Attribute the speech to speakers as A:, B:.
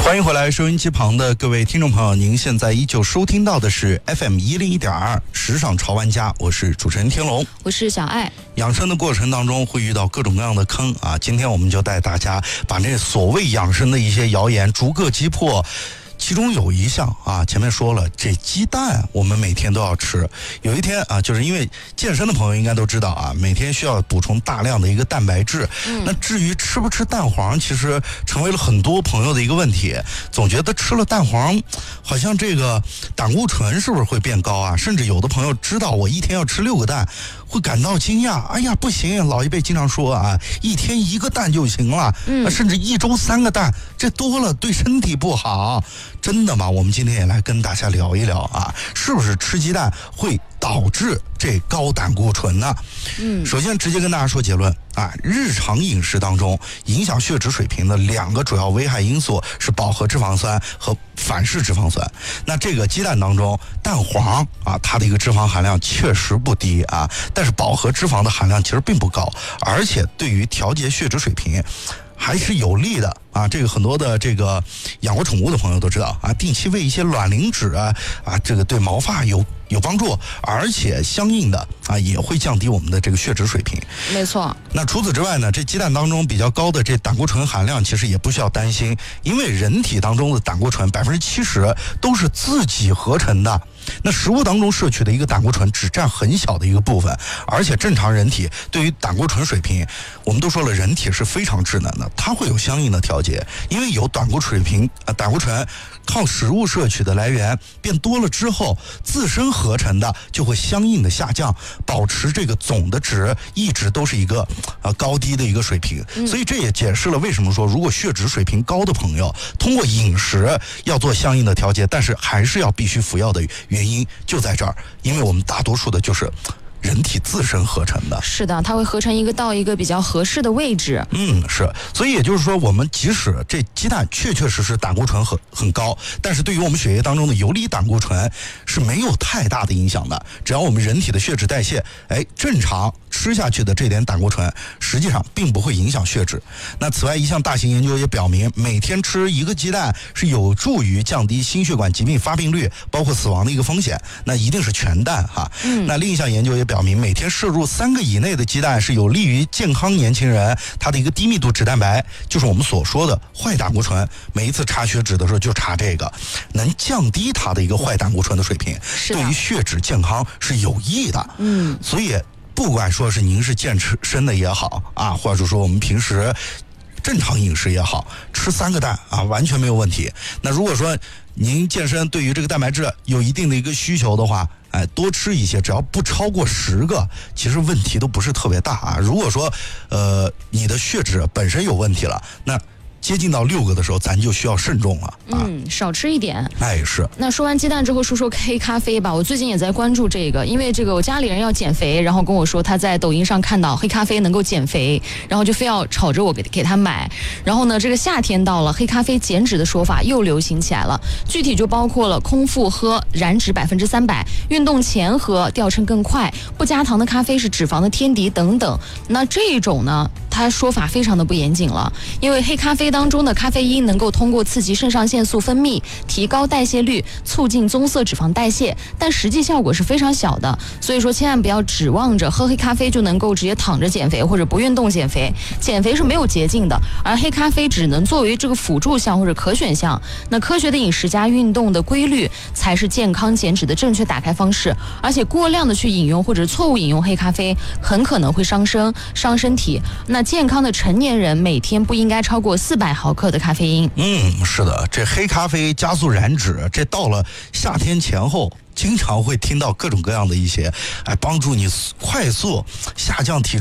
A: 欢迎回来，收音机旁的各位听众朋友，您现在依旧收听到的是 FM101.2时尚潮玩家，我是主持人天龙，
B: 我是小爱。
A: 养生的过程当中会遇到各种各样的坑啊，今天我们就带大家把那所谓养生的一些谣言逐个击破。其中有一项啊，前面说了，这鸡蛋我们每天都要吃。有一天啊，就是因为健身的朋友应该都知道啊，每天需要补充大量的一个蛋白质。那至于吃不吃蛋黄，其实成为了很多朋友的一个问题。总觉得吃了蛋黄，好像这个胆固醇是不是会变高啊？甚至有的朋友知道我一天要吃6个蛋，会感到惊讶。哎呀，不行，老一辈经常说啊，一天1个蛋就行了，甚至1周3个蛋，这多了对身体不好。真的吗？我们今天也来跟大家聊一聊啊，是不是吃鸡蛋会导致这高胆固醇呢？首先直接跟大家说结论啊，日常饮食当中影响血脂水平的2个主要危害因素是饱和脂肪酸和反式脂肪酸。那这个鸡蛋当中，蛋黄啊，它的一个脂肪含量确实不低啊，但是饱和脂肪的含量其实并不高，而且对于调节血脂水平还是有利的啊！这个很多的这个养过宠物的朋友都知道啊，定期喂一些卵磷脂啊，这个对毛发有帮助，而且相应的啊也会降低我们的这个血脂水平。
B: 没错。那
A: 除此之外呢，这鸡蛋当中比较高的这胆固醇含量，其实也不需要担心，因为人体当中的胆固醇70%都是自己合成的。那食物当中摄取的一个胆固醇只占很小的一个部分，而且正常人体对于胆固醇水平，我们都说了，人体是非常智能的，它会有相应的调节。因为有胆固醇靠食物摄取的来源变多了之后，自身合成的就会相应的下降，保持这个总的值一直都是一个高低的一个水平。所以这也解释了为什么说，如果血脂水平高的朋友，通过饮食要做相应的调节，但是还是要必须服药的原因就在这儿，因为我们大多数的就是人体自身合成的。
B: 是的，它会合成到一个比较合适的位置。
A: 是。所以也就是说，我们即使这鸡蛋确实胆固醇很高，但是对于我们血液当中的游离胆固醇是没有太大的影响的。只要我们人体的血脂代谢正常，吃下去的这点胆固醇实际上并不会影响血脂。那此外，一项大型研究也表明，每天吃1个鸡蛋是有助于降低心血管疾病发病率，包括死亡的一个风险。那一定是全蛋哈。那另一项研究也表明，每天摄入3个以内的鸡蛋是有利于健康年轻人他的一个低密度脂蛋白，就是我们所说的坏胆固醇。每一次查血脂的时候就查这个，能降低它的一个坏胆固醇的水平，对于血脂健康是有益的。所以不管说是您是健身的也好啊，或者说我们平时正常饮食也好，吃3个蛋啊完全没有问题。那如果说您健身对于这个蛋白质有一定的一个需求的话，多吃一些，只要不超过10个，其实问题都不是特别大啊。如果说你的血脂本身有问题了，那接近到6个的时候，咱就需要慎重了啊。
B: 少吃一点。
A: 是。
B: 那说完鸡蛋之后，说黑咖啡吧。我最近也在关注这个，因为这个我家里人要减肥，然后跟我说他在抖音上看到黑咖啡能够减肥，然后就非要吵着我给他买。然后呢，这个夏天到了，黑咖啡减脂的说法又流行起来了。具体就包括了空腹喝燃脂300%，运动前喝掉秤更快，不加糖的咖啡是脂肪的天敌等等。那这种呢，它说法非常的不严谨了，因为黑咖啡当中的咖啡因能够通过刺激肾上腺素分泌，提高代谢率，促进棕色脂肪代谢，但实际效果是非常小的。所以说千万不要指望着喝黑咖啡就能够直接躺着减肥或者不运动减肥，减肥是没有捷径的，而黑咖啡只能作为这个辅助项或者可选项。那科学的饮食加运动的规律才是健康减脂的正确打开方式，而且过量的去饮用或者错误饮用黑咖啡很可能会伤身体。那健康的成年人每天不应该超过400毫克的咖啡因。
A: 是的，这黑咖啡加速燃脂，这到了夏天前后经常会听到各种各样的一些帮助你快速下降体